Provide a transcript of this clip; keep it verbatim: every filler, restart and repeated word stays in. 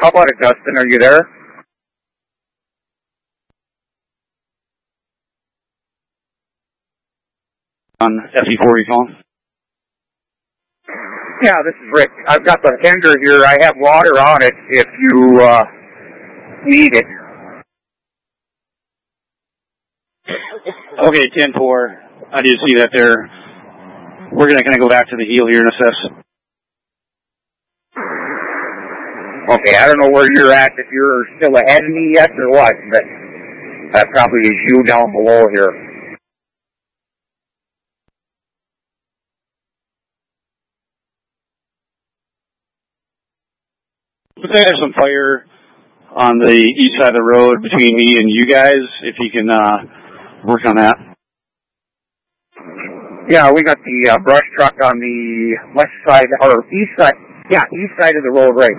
How about it, Dustin? Are you there? On S E four, you calling? Yeah, this is Rick. I've got the tender here. I have water on it if you uh, need it. Okay, ten four. I did see that there. We're going to kind of go back to the heel here and assess. Okay, I don't know where you're at, if you're still ahead of me yet or what, but that probably is you down below here. Looks like there's some fire on the east side of the road between me and you guys, if you can uh, work on that. Yeah, we got the uh, brush truck on the west side, or east side, yeah, east side of the road right